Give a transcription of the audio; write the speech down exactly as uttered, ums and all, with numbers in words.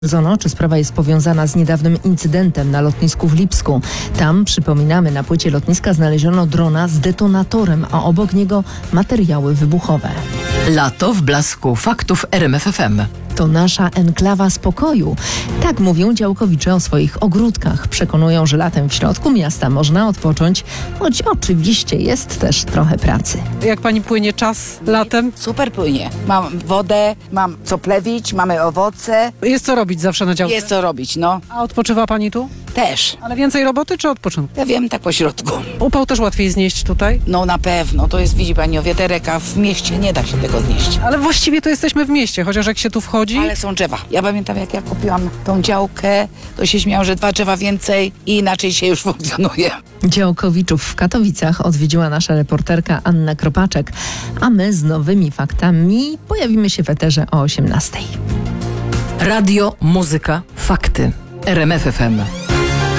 Stwierdzono, czy sprawa jest powiązana z niedawnym incydentem na lotnisku w Lipsku. Tam, przypominamy, na płycie lotniska znaleziono drona z detonatorem, a obok niego materiały wybuchowe. Lato w blasku faktów R M F F M. To nasza enklawa spokoju. Tak mówią działkowicze o swoich ogródkach. Przekonują, że latem w środku miasta można odpocząć, choć oczywiście jest też trochę pracy. Jak pani płynie czas latem? Super płynie. Mam wodę, mam co plewić, mamy owoce. Jest co robić zawsze na działce? Jest co robić, no. A odpoczywa pani tu? Też. Ale więcej roboty czy odpoczynku? Ja wiem, tak po środku. Upał też łatwiej znieść tutaj? No na pewno. To jest, widzi pani, o wiaterek, a w mieście nie da się tego znieść. Ale właściwie to jesteśmy w mieście, chociaż jak się tu wchodzi... Ale są drzewa. Ja pamiętam, jak ja kupiłam tą działkę, to się śmiał, że dwa drzewa więcej i inaczej się już funkcjonuje. Działkowiczów w Katowicach odwiedziła nasza reporterka Anna Kropaczek, a my z nowymi faktami pojawimy się w eterze o osiemnastej. Radio, muzyka, fakty. R M F F M.